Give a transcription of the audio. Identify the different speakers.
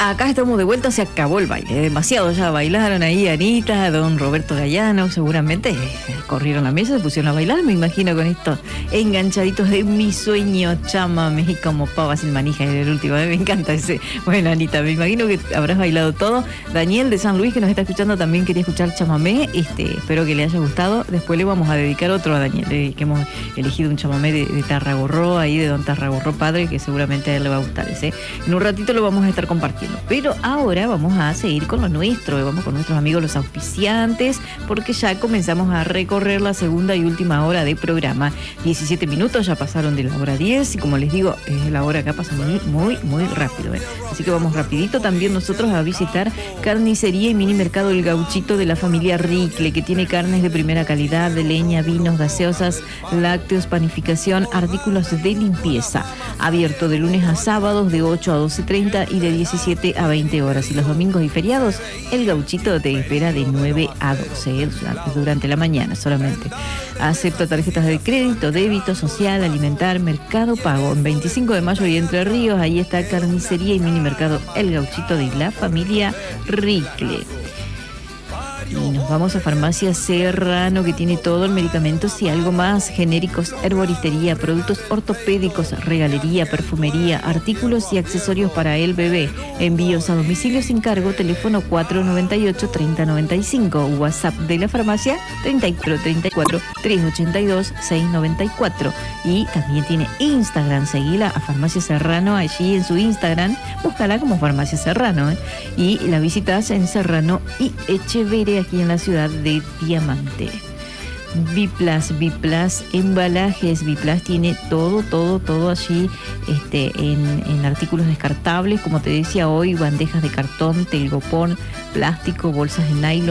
Speaker 1: Acá estamos de vuelta, se acabó el baile, demasiado ya bailaron ahí Anita, don Roberto Gallano, seguramente corrieron la mesa, se pusieron a bailar, me imagino con estos enganchaditos de Mi Sueño, Chámame, y como pavas sin manija en el último, me encanta ese. Bueno, Anita, me imagino que habrás bailado todo. Daniel de San Luis, que nos está escuchando, también quería escuchar chamamé, espero que le haya gustado. Después le vamos a dedicar otro a Daniel, que hemos elegido un chamamé de Tarragorró, ahí de don Tarragorró padre, que seguramente a él le va a gustar ese. En un ratito lo vamos a estar compartiendo. Pero ahora vamos a seguir con lo nuestro, vamos con nuestros amigos los auspiciantes, porque ya comenzamos a recorrer la segunda y última hora de programa. 17 minutos, ya pasaron de la hora 10 y como les digo, la hora acá pasa muy rápido. Así que vamos rapidito también nosotros a visitar Carnicería y Mini Mercado El Gauchito de la familia Ricle, que tiene carnes de primera calidad, de leña, vinos, gaseosas, lácteos, panificación, artículos de limpieza. Abierto de lunes a sábados de 8 a 12:30 y de 17 a 20 horas. Y los domingos y feriados, El Gauchito te espera de 9 a 12, durante la mañana solamente. Acepta tarjetas de crédito, débito, social, alimentar, Mercado Pago. En 25 de mayo y Entre Ríos, ahí está Carnicería y Mini Mercado El Gauchito de la familia Ricle. Y nos vamos a Farmacia Serrano, que tiene todo en medicamentos y algo más, genéricos, herboristería, productos ortopédicos, regalería, perfumería, artículos y accesorios para el bebé. Envíos a domicilio sin cargo, teléfono 498-3095, WhatsApp de la farmacia 34-382-694. Y también tiene Instagram, seguila a Farmacia Serrano allí en su Instagram, búscala como Farmacia Serrano, y la visitas en Serrano y Echeverría, aquí en la ciudad de Diamante. Biplas embalajes. Biplas tiene todo allí en artículos descartables, como te decía hoy, bandejas de cartón, telgopón, plástico, bolsas de nylon,